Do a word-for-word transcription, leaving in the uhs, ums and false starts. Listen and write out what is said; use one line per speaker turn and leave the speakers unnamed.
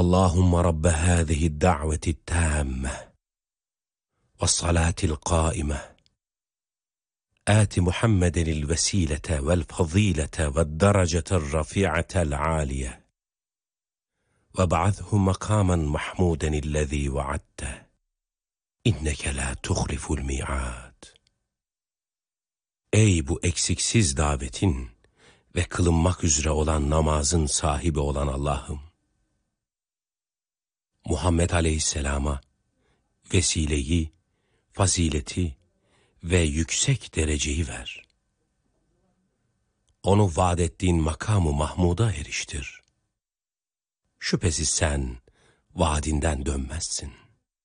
Allahümme Rabbe hâzihi da'veti tâmme ve salatil qâime âti Muhammedenil vesilete vel fazilete ve derecetel rafi'atel âliye ve ba'athu makamen mahmudenillezî vaadte inneke la tuhliful mi'ad. Ey bu eksiksiz davetin ve kılınmak üzere olan namazın sahibi olan Allah'ım! Muhammed Aleyhisselam'a vesileyi, fazileti ve yüksek dereceyi ver. Onu vaad ettiğin makamı Mahmud'a eriştir. Şüphesiz sen vaadinden dönmezsin.